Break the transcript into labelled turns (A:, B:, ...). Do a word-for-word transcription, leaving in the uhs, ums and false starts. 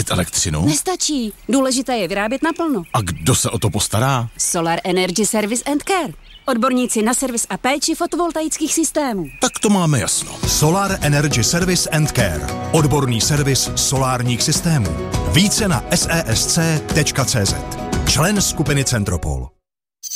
A: vyrábět elektřinu?
B: Nestačí. Důležité je vyrábět naplno.
A: A kdo se o to postará?
B: Solar Energy Service and Care. Odborníci na servis a péči fotovoltaických systémů.
A: Tak to máme jasno.
C: Solar Energy Service and Care. Odborný servis solárních systémů. Více na sesc tečka cz. Člen skupiny Centropol.